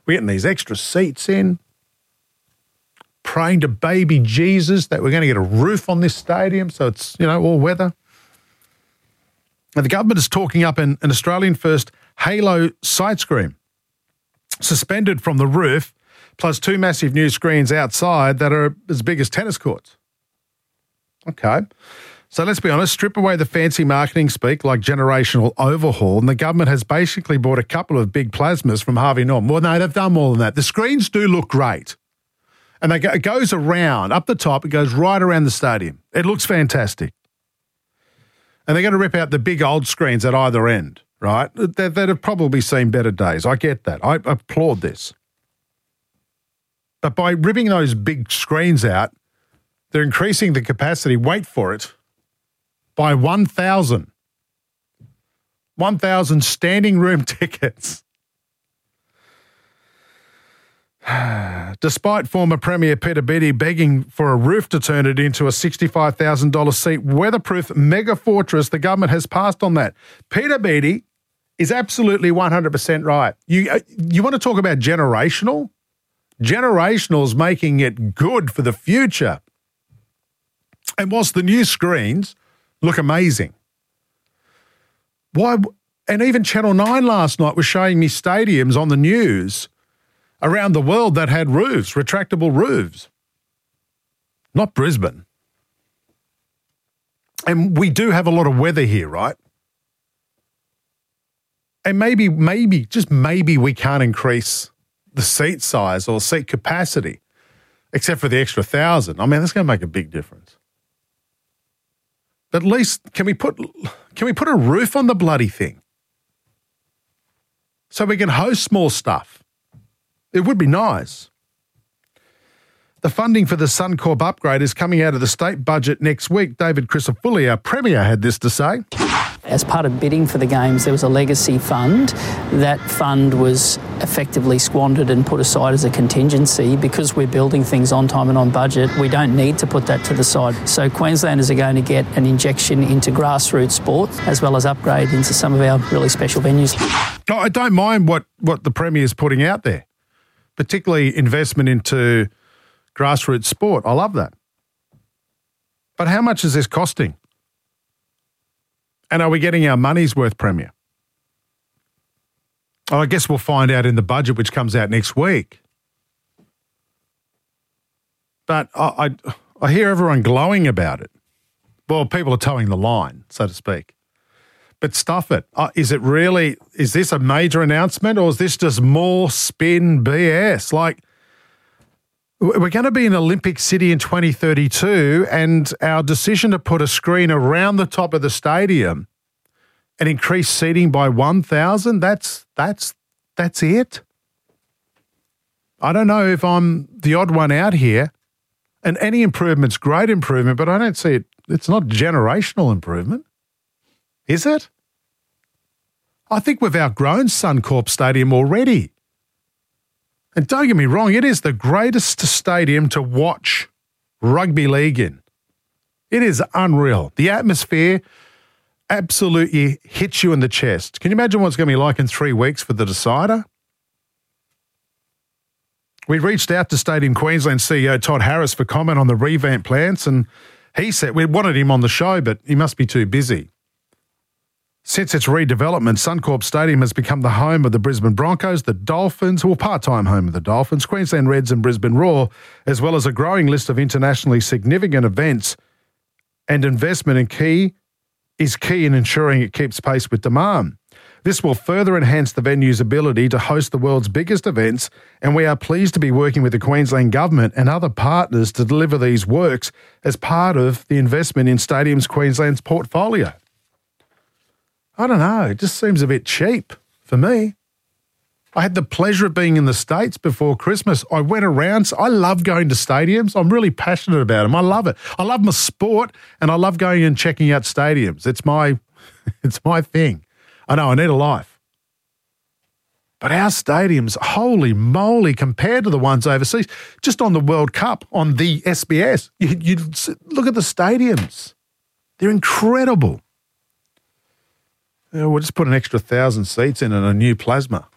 We're getting these extra seats in, praying to baby Jesus that we're going to get a roof on this stadium so it's, all weather. And the government is talking up an Australian first Halo sight screen, suspended from the roof, plus 2 massive new screens outside that are as big as tennis courts. Okay. So let's be honest, strip away the fancy marketing speak like generational overhaul, and the government has basically bought a couple of big plasmas from Harvey Norman. Well, no, they've done more than that. The screens do look great. And it goes around, up the top, it goes right around the stadium. It looks fantastic. And they're going to rip out the big old screens at either end, right? That have probably seen better days. I get that. I applaud this. But by ripping those big screens out, they're increasing the capacity, wait for it, by 1,000. 1,000 standing room tickets. Despite former Premier Peter Beattie begging for a roof to turn it into a $65,000 seat weatherproof mega fortress, the government has passed on that. Peter Beattie is absolutely 100% right. You want to talk about generational? Generational is making it good for the future. And whilst the new screens look amazing, why? And even Channel 9 last night was showing me stadiums on the news around the world that had roofs, retractable roofs. Not Brisbane. And we do have a lot of weather here, right? And maybe, just maybe we can't increase the seat size or seat capacity, except for the extra 1,000. I mean, that's going to make a big difference. But at least, can we put a roof on the bloody thing so we can host small stuff? It would be nice. The funding for the Suncorp upgrade is coming out of the state budget next week. David Crisafulli, our Premier, had this to say. As part of bidding for the Games, there was a legacy fund. That fund was effectively squandered and put aside as a contingency. Because we're building things on time and on budget, we don't need to put that to the side. So Queenslanders are going to get an injection into grassroots sport as well as upgrade into some of our really special venues. I don't mind what the Premier is putting out there, particularly investment into grassroots sport. I love that. But how much is this costing? And are we getting our money's worth, Premier? I guess we'll find out in the budget, which comes out next week. But I hear everyone glowing about it. Well, people are towing the line, so to speak. But stuff it. Is this a major announcement, or is this just more spin BS? Like, we're going to be an Olympic city in 2032, and our decision to put a screen around the top of the stadium and increase seating by 1,000, that's it. I don't know if I'm the odd one out here, and any improvement's great improvement, but I don't see it. It's not generational improvement, is it? I think we've outgrown Suncorp Stadium already. And don't get me wrong, it is the greatest stadium to watch rugby league in. It is unreal. The atmosphere absolutely hits you in the chest. Can you imagine what it's going to be like in 3 weeks for the decider? We reached out to Stadium Queensland CEO Todd Harris for comment on the revamped plans, and he said we wanted him on the show, but he must be too busy. Since its redevelopment, Suncorp Stadium has become the home of the Brisbane Broncos, the Dolphins, part-time home of the Dolphins, Queensland Reds and Brisbane Roar, as well as a growing list of internationally significant events, and investment is key in ensuring it keeps pace with demand. This will further enhance the venue's ability to host the world's biggest events, and we are pleased to be working with the Queensland Government and other partners to deliver these works as part of the investment in Stadiums Queensland's portfolio. I don't know, it just seems a bit cheap for me. I had the pleasure of being in the States before Christmas. I went around. I love going to stadiums. I'm really passionate about them. I love it. I love my sport, and I love going and checking out stadiums. It's my thing. I know, I need a life. But our stadiums, holy moly, compared to the ones overseas, just on the World Cup, on the SBS, you look at the stadiums. They're incredible. We'll just put an extra 1,000 seats in and a new plasma.